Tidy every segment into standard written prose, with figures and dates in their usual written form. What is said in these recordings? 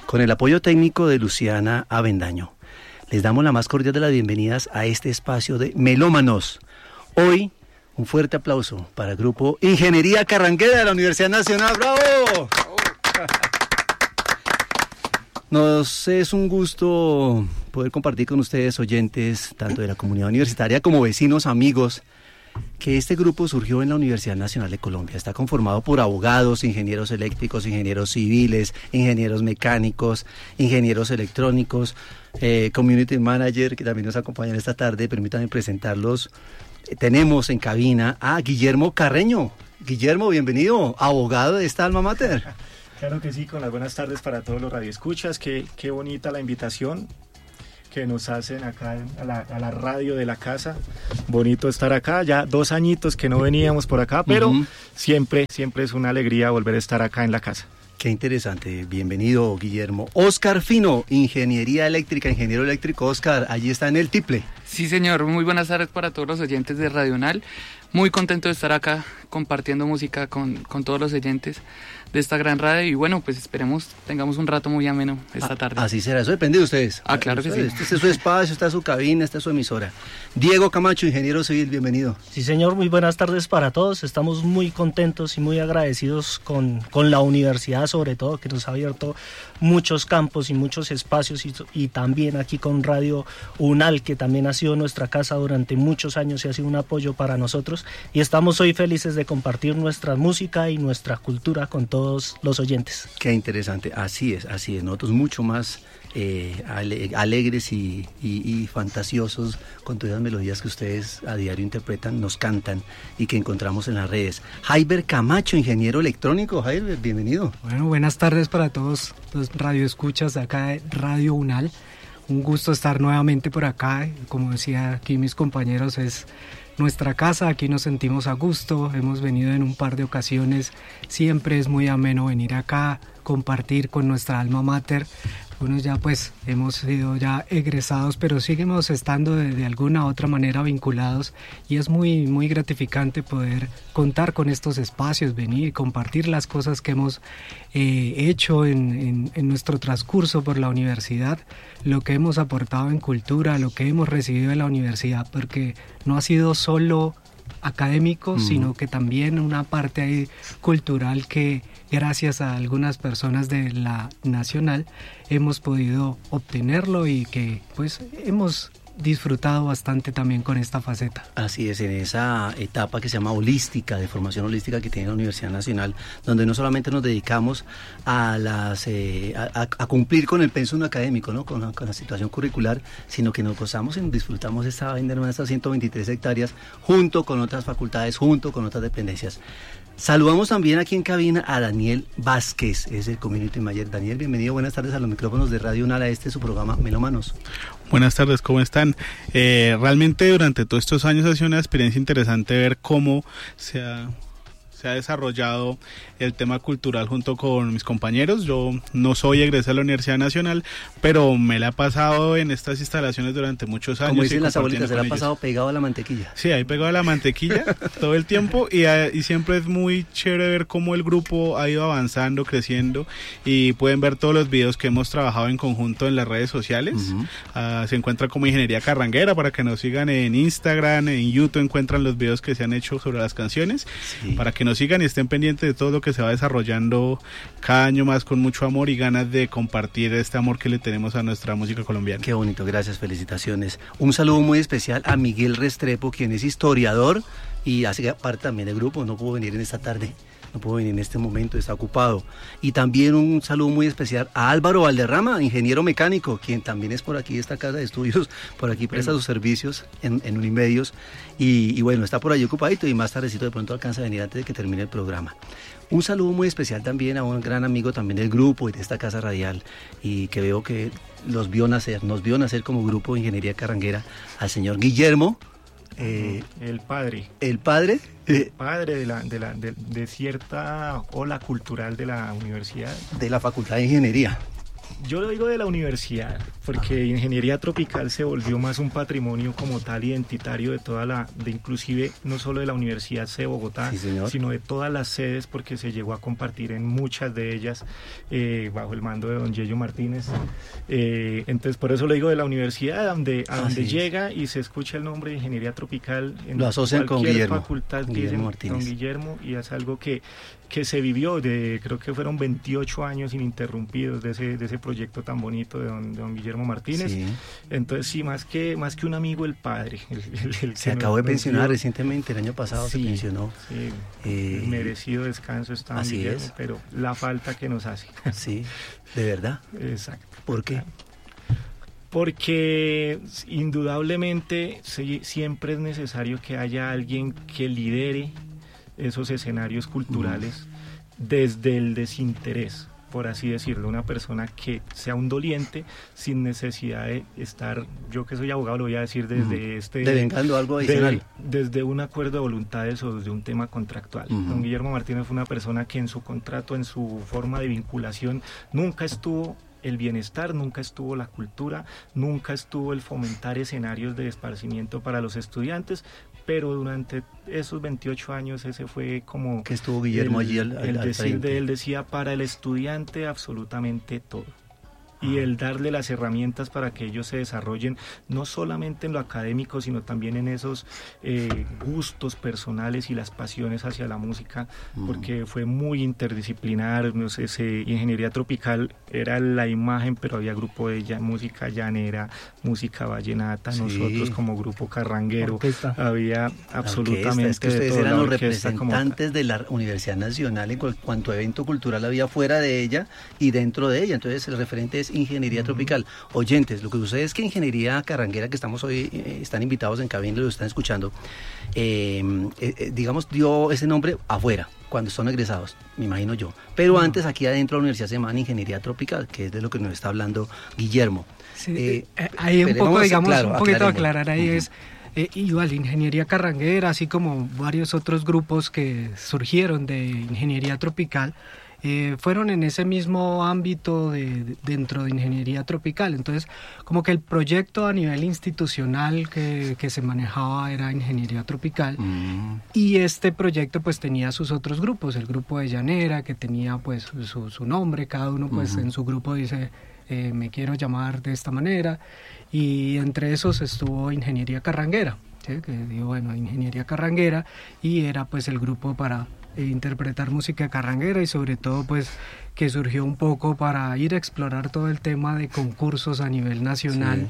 con el apoyo técnico de Luciana Avendaño. Les damos la más cordial de las bienvenidas a este espacio de Melómanos. Hoy, un fuerte aplauso para el grupo Ingeniería Carranguera de la Universidad Nacional. ¡Bravo! Nos es un gusto poder compartir con ustedes, oyentes, tanto de la comunidad universitaria como vecinos, amigos, que este grupo surgió en la Universidad Nacional de Colombia. Está conformado por abogados, ingenieros eléctricos, ingenieros civiles, ingenieros mecánicos, ingenieros electrónicos, community manager, que también nos acompañan esta tarde. Permítanme presentarlos. Tenemos en cabina a Guillermo Carreño. Guillermo, bienvenido, abogado de esta alma mater. Claro que sí, con las buenas tardes para todos los radioescuchas. Qué bonita la invitación que nos hacen acá a la radio de la casa. Bonito estar acá, ya 2 añitos que no veníamos por acá, pero siempre es una alegría volver a estar acá en la casa. Qué interesante, bienvenido Guillermo. Oscar Fino, Ingeniería Eléctrica, ingeniero eléctrico. Oscar, allí está en el tiple. Sí señor, muy buenas tardes para todos los oyentes de Radional. Muy contento de estar acá compartiendo música con todos los oyentes de esta gran radio y bueno, pues esperemos tengamos un rato muy ameno esta tarde. Así será, eso depende de ustedes. Claro que sí. Este es su espacio, esta es su cabina, esta es su emisora. Diego Camacho, ingeniero civil, bienvenido. Sí señor, muy buenas tardes para todos. Estamos muy contentos y muy agradecidos con la universidad, sobre todo, que nos ha abierto muchos campos y muchos espacios y también aquí con Radio UNAL, que también ha sido nuestra casa durante muchos años y ha sido un apoyo para nosotros y estamos hoy felices de compartir nuestra música y nuestra cultura con todos los oyentes. Qué interesante, así es, nosotros mucho más alegres y fantasiosos con todas las melodías que ustedes a diario interpretan, nos cantan y que encontramos en las redes. Jaiber Camacho, ingeniero electrónico. Jaiber, bienvenido. Bueno, buenas tardes para todos los radioescuchas de acá de Radio UNAL. Un gusto estar nuevamente por acá. Como decía aquí mis compañeros, es nuestra casa, aquí nos sentimos a gusto, hemos venido en un par de ocasiones, siempre es muy ameno venir acá, compartir con nuestra alma mater. Algunos ya pues hemos sido ya egresados, pero seguimos estando de alguna u otra manera vinculados y es muy, muy gratificante poder contar con estos espacios, venir, compartir las cosas que hemos hecho en nuestro transcurso por la universidad, lo que hemos aportado en cultura, lo que hemos recibido en la universidad, porque no ha sido solo académico, sino que también una parte ahí cultural que gracias a algunas personas de la Nacional hemos podido obtenerlo y que pues hemos disfrutado bastante también con esta faceta. Así es, en esa etapa que se llama holística, de formación holística que tiene la Universidad Nacional, donde no solamente nos dedicamos a cumplir con el pensum académico, ¿no? con la situación curricular, sino que nos gozamos y disfrutamos esta vaina de estas 123 hectáreas junto con otras facultades, junto con otras dependencias. Saludamos también aquí en cabina a Daniel Vázquez, es el Community Manager. Daniel, bienvenido, buenas tardes a los micrófonos de Radio UNAL, a su programa Melómanos. Buenas tardes, ¿cómo están? Realmente durante todos estos años ha sido una experiencia interesante ver cómo se ha desarrollado el tema cultural junto con mis compañeros. Yo no soy egresado de la Universidad Nacional, pero me la he pasado en estas instalaciones durante muchos años. Como dicen las abuelitas, se la ha pasado pegado a la mantequilla. Sí, ahí pegado a la mantequilla todo el tiempo y siempre es muy chévere ver cómo el grupo ha ido avanzando, creciendo y pueden ver todos los videos que hemos trabajado en conjunto en las redes sociales. Se encuentra como Ingeniería Carranguera para que nos sigan en Instagram, en YouTube encuentran los videos que se han hecho sobre las canciones, para que nos sigan y estén pendientes de todo lo que se va desarrollando cada año más con mucho amor y ganas de compartir este amor que le tenemos a nuestra música colombiana. Qué bonito, gracias, felicitaciones. Un saludo muy especial a Miguel Restrepo, quien es historiador y hace parte también del grupo, no pudo venir en esta tarde. No puedo venir en este momento, está ocupado. Y también un saludo muy especial a Álvaro Valderrama, ingeniero mecánico, quien también es por aquí de esta casa de estudios, por aquí presta sus servicios en Unimedios. Y bueno, está por ahí ocupadito y más tardecito de pronto alcanza a venir antes de que termine el programa. Un saludo muy especial también a un gran amigo también del grupo y de esta casa radial y que veo que nos vio nacer como grupo de Ingeniería Carranguera, al señor Guillermo. El padre de de cierta ola cultural de la universidad, de la Facultad de Ingeniería. Yo lo digo de la universidad, porque ingeniería tropical se volvió más un patrimonio como tal identitario de inclusive no solo de la Universidad C de Bogotá, sí, sino de todas las sedes, porque se llegó a compartir en muchas de ellas bajo el mando de don Yello Martínez. Entonces por eso lo digo de la universidad, a donde llega y se escucha el nombre de ingeniería tropical, en lo asocian con Guillermo, facultad Guillermo Martínez. Don Guillermo, y es algo que se vivió, creo que fueron 28 años ininterrumpidos de ese proyecto tan bonito de don Guillermo Martínez. Sí. Entonces sí, más que un amigo, el padre. El se acabó de pensionar recientemente, el año pasado se pensionó. Sí, merecido descanso está don Guillermo, pero la falta que nos hace. Sí, de verdad. Exacto. ¿Por qué? Porque indudablemente siempre es necesario que haya alguien que lidere esos escenarios culturales desde el desinterés, por así decirlo, una persona que sea un doliente sin necesidad de estar, yo que soy abogado lo voy a decir desde devengando algo adicional, desde un acuerdo de voluntades o desde un tema contractual. Don Guillermo Martínez fue una persona que en su contrato, en su forma de vinculación, nunca estuvo el bienestar, nunca estuvo la cultura, nunca estuvo el fomentar escenarios de esparcimiento para los estudiantes, pero durante esos 28 años ese fue como... que estuvo Guillermo allí al decir frente. de él, decía, para el estudiante absolutamente todo. Y el darle las herramientas para que ellos se desarrollen, no solamente en lo académico, sino también en esos gustos personales y las pasiones hacia la música, porque fue muy interdisciplinar. No sé, ingeniería tropical era la imagen, pero había grupo de música llanera, música vallenata, nosotros como grupo carranguero, orquesta. Había absolutamente es que ustedes de todo, eran los representantes de la Universidad Nacional en cuanto evento cultural había fuera de ella y dentro de ella, entonces el referente es ingeniería tropical. Oyentes, lo que sucede es que ingeniería carranguera, que estamos hoy, están invitados en cabina y lo están escuchando, digamos, dio ese nombre afuera, cuando son egresados, me imagino yo. Pero antes aquí adentro de la universidad se llama ingeniería tropical, que es de lo que nos está hablando Guillermo. Sí, ahí un poco, digamos, claro, un poquito aclarar ahí es... igual, ingeniería carranguera, así como varios otros grupos que surgieron de ingeniería tropical, fueron en ese mismo ámbito dentro de ingeniería tropical. Entonces, como que el proyecto a nivel institucional que se manejaba era ingeniería tropical, y este proyecto pues tenía sus otros grupos, el grupo de llanera, que tenía pues su nombre, cada uno pues en su grupo dice... me quiero llamar de esta manera, y entre esos estuvo ingeniería carranguera, ¿sí? Que digo, bueno, ingeniería carranguera, y era pues el grupo para interpretar música carranguera, y sobre todo pues que surgió un poco para ir a explorar todo el tema de concursos a nivel nacional.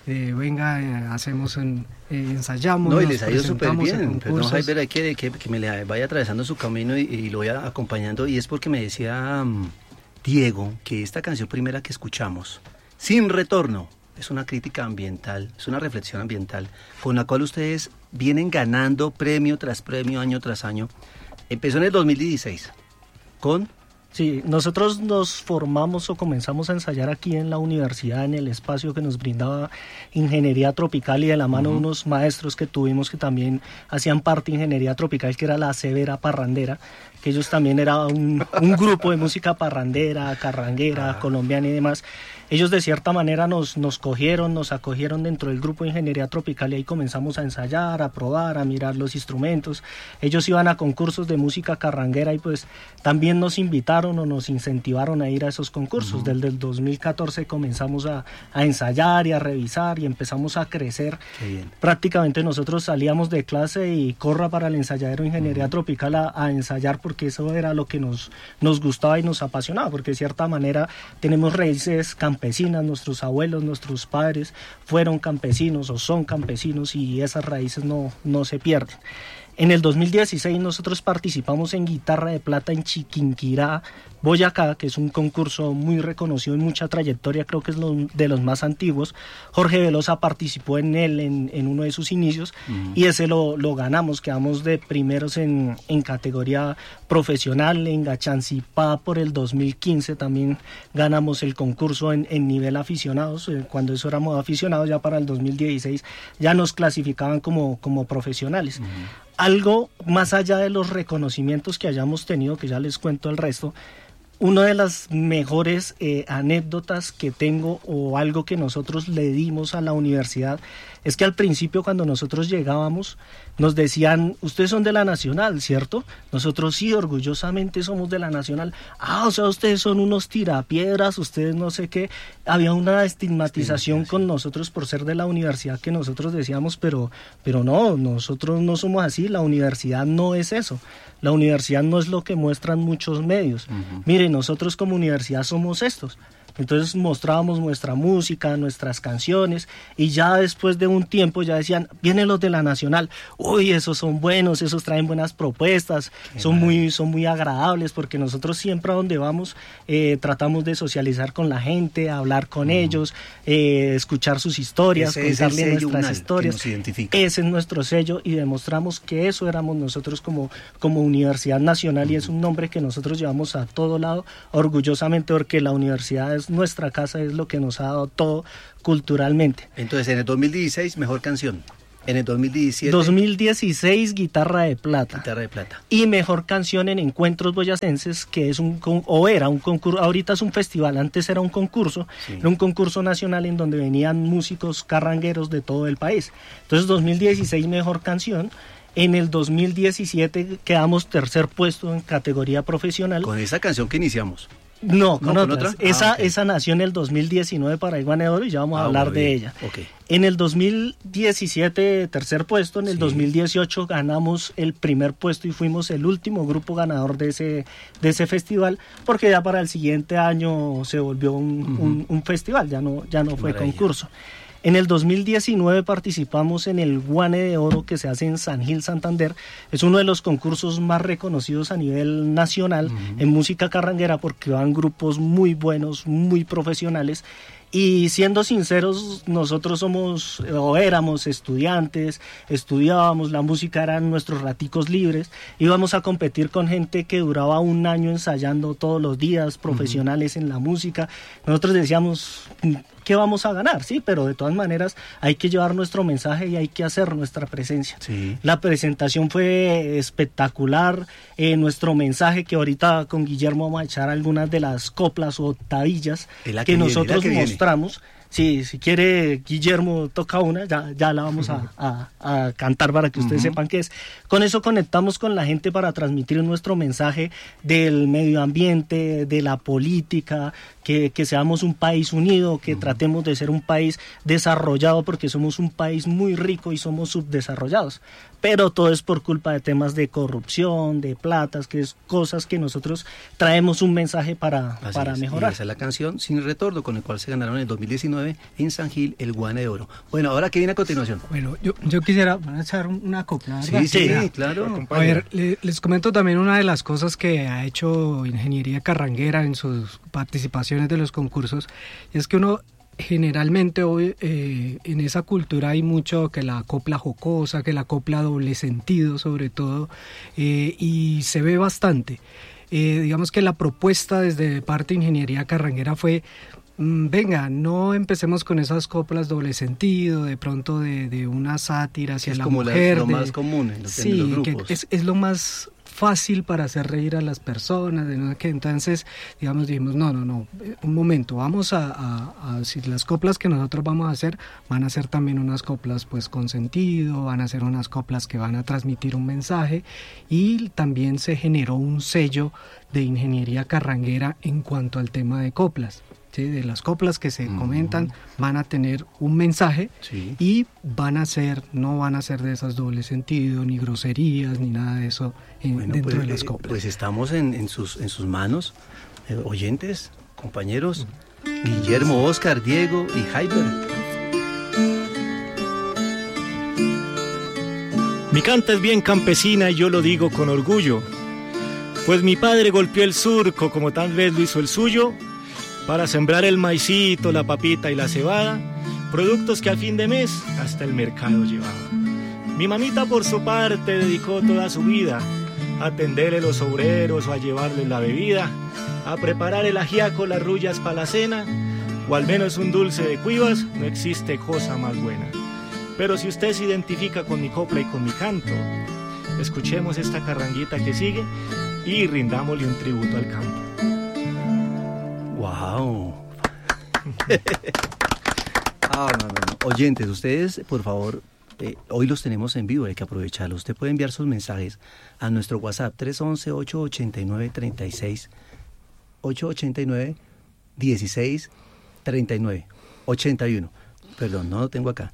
Venga, ensayamos, no, y les ha ido súper bien. Perdón, Javier, hay que me le vaya atravesando su camino y lo vaya acompañando, y es porque me decía Diego que esta canción primera que escuchamos, Sin Retorno, es una crítica ambiental, es una reflexión ambiental, con la cual ustedes vienen ganando premio tras premio, año tras año. Empezó en el 2016 con... Sí, nosotros nos formamos o comenzamos a ensayar aquí en la universidad, en el espacio que nos brindaba Ingeniería Tropical, y de la mano de unos maestros que tuvimos que también hacían parte de Ingeniería Tropical, que era la Severa Parrandera, que ellos también era un grupo de música parrandera, carranguera, colombiana y demás. Ellos de cierta manera nos cogieron, nos acogieron dentro del grupo de Ingeniería Tropical, y ahí comenzamos a ensayar, a probar, a mirar los instrumentos. Ellos iban a concursos de música carranguera y pues también nos invitaron o nos incentivaron a ir a esos concursos. Desde el 2014 comenzamos a ensayar y a revisar y empezamos a crecer. Qué bien. Prácticamente nosotros salíamos de clase y corra para el ensayadero Ingeniería Tropical a ensayar, porque eso era lo que nos gustaba y nos apasionaba, porque de cierta manera tenemos raíces campesinas, nuestros abuelos, nuestros padres fueron campesinos o son campesinos, y esas raíces no se pierden. En el 2016 nosotros participamos en Guitarra de Plata en Chiquinquirá, Boyacá, que es un concurso muy reconocido y mucha trayectoria, creo que es de los más antiguos. Jorge Velosa participó en él en uno de sus inicios, y ese lo ganamos, quedamos de primeros en categoría profesional. En Gachancipá por el 2015 también ganamos el concurso en nivel aficionados, cuando eso éramos aficionados. Ya para el 2016 ya nos clasificaban como profesionales. Algo más allá de los reconocimientos que hayamos tenido, que ya les cuento el resto, Una de las mejores anécdotas que tengo o algo que nosotros le dimos a la universidad es que al principio cuando nosotros llegábamos nos decían, ustedes son de la Nacional, ¿cierto? Nosotros sí, orgullosamente somos de la Nacional. O sea, ustedes son unos tirapiedras, ustedes no sé qué. Había una estigmatización con nosotros por ser de la universidad que nosotros decíamos, pero no, nosotros no somos así, la universidad no es eso. La universidad no es lo que muestran muchos medios. Miren, nosotros como universidad somos estos. Entonces mostrábamos nuestra música, nuestras canciones, y ya después de un tiempo ya decían, vienen los de la Nacional, uy, esos son buenos, esos traen buenas propuestas, son muy agradables, porque nosotros siempre a donde vamos tratamos de socializar con la gente, hablar con ellos, escuchar sus historias, contarles nuestras historias. Ese es nuestro sello, y demostramos que eso éramos nosotros como Universidad Nacional, y es un nombre que nosotros llevamos a todo lado orgullosamente, porque la universidad es nuestra casa, es lo que nos ha dado todo culturalmente. Entonces, en el 2016, mejor canción. En el 2017... 2016, Guitarra de Plata. Guitarra de Plata. Y mejor canción en Encuentros Boyacenses, que es era un concurso, ahorita es un festival, antes era un concurso, era un concurso nacional en donde venían músicos carrangueros de todo el país. Entonces, 2016, mejor canción. En el 2017 quedamos tercer puesto en categoría profesional. Con esa canción que iniciamos. No, con otras. Esa nació en el 2019 para el Guane de Oro y ya vamos a hablar de ella. En el 2017 tercer puesto, en el 2018 ganamos el primer puesto y fuimos el último grupo ganador de ese festival, porque ya para el siguiente año se volvió un festival, ya no fue concurso. En el 2019 participamos en el Guane de Oro que se hace en San Gil, Santander. Es uno de los concursos más reconocidos a nivel nacional en música carranguera, porque van grupos muy buenos, muy profesionales. Y siendo sinceros, nosotros éramos estudiantes, estudiábamos, la música eran nuestros raticos libres, íbamos a competir con gente que duraba un año ensayando todos los días, profesionales en la música. Nosotros decíamos, ¿qué vamos a ganar? Sí, pero de todas maneras hay que llevar nuestro mensaje y hay que hacer nuestra presencia. Sí. La presentación fue espectacular, nuestro mensaje, que ahorita con Guillermo vamos a echar algunas de las coplas o octavillas que nosotros mostramos. Sí, si quiere Guillermo toca una, ya la vamos a cantar para que ustedes sepan qué es. Con eso conectamos con la gente para transmitir nuestro mensaje del medio ambiente, de la política, que seamos un país unido, que tratemos de ser un país desarrollado, porque somos un país muy rico y somos subdesarrollados. Pero todo es por culpa de temas de corrupción, de platas, que es cosas que nosotros traemos un mensaje para mejorar. Y esa es la canción Sin Retorno, con el cual se ganaron en el 2019 en San Gil el Guane de Oro. Bueno, ahora, ¿qué viene a continuación? Bueno, yo quisiera echar una copla, ¿verdad? Sí, claro. A ver, les comento también una de las cosas que ha hecho Ingeniería Carranguera en sus participaciones de los concursos, y es que uno generalmente hoy en esa cultura hay mucho que la copla jocosa, que la copla doble sentido sobre todo, y se ve bastante. Digamos que la propuesta desde parte de Ingeniería Carranguera fue, venga, no empecemos con esas coplas doble sentido, de pronto de una sátira hacia la mujer. Es como lo más común en los grupos. Que es lo más fácil para hacer reír a las personas, entonces dijimos no, un momento, vamos a si las coplas que nosotros vamos a hacer van a ser también unas coplas pues con sentido, van a ser unas coplas que van a transmitir un mensaje, y también se generó un sello de Ingeniería Carranguera en cuanto al tema de coplas. ¿Sí? De las coplas que se comentan van a tener un mensaje, y no van a ser de esas doble sentido, ni groserías, ni nada de eso dentro de las coplas. Pues estamos en sus manos, oyentes, compañeros, Guillermo, Oscar, Diego y Jaiber. Mi canta es bien campesina y yo lo digo con orgullo, pues mi padre golpeó el surco como tal vez lo hizo el suyo, para sembrar el maicito, la papita y la cebada, productos que a fin de mes hasta el mercado llevaba. Mi mamita por su parte dedicó toda su vida a atenderle los obreros o a llevarles la bebida, a preparar el ajiaco, las rullas para la cena, o al menos un dulce de cuivas, no existe cosa más buena. Pero si usted se identifica con mi copla y con mi canto, escuchemos esta carranguita que sigue y rindámosle un tributo al campo. No. Oyentes, ustedes, por favor, hoy los tenemos en vivo, hay que aprovecharlo. Usted puede enviar sus mensajes a nuestro WhatsApp 311-889-36, 889-1639, 81. Perdón, no lo tengo acá.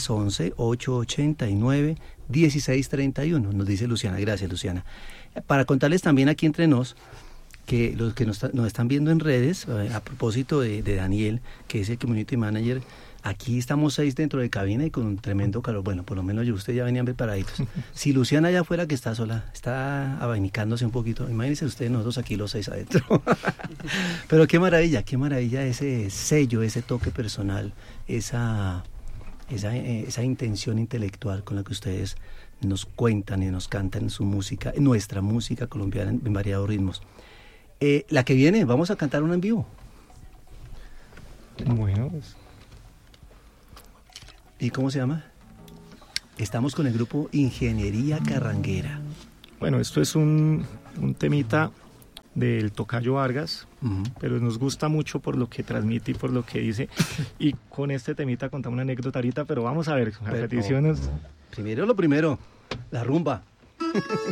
311-889-1631, nos dice Luciana. Gracias, Luciana. Para contarles también aquí entre nos, que los que nos están viendo en redes, a propósito de Daniel, que es el Community Manager, aquí estamos 6 dentro de cabina y con un tremendo calor. Bueno, por lo menos ustedes ya venían preparaditos. Si Luciana allá afuera, que está sola, está abanicándose un poquito, imagínense ustedes, nosotros aquí los 6 adentro. Pero qué maravilla ese sello, ese toque personal, esa intención intelectual con la que ustedes nos cuentan y nos cantan su música, nuestra música colombiana en variados ritmos. La que viene, vamos a cantar una en vivo. Bueno, pues. ¿Y cómo se llama? Estamos con el grupo Ingeniería Carranguera. Bueno, esto es un temita del Tocayo Vargas, pero nos gusta mucho por lo que transmite y por lo que dice. Y con este temita contamos una anécdota ahorita, pero vamos a ver, repeticiones. Primero lo primero, la rumba.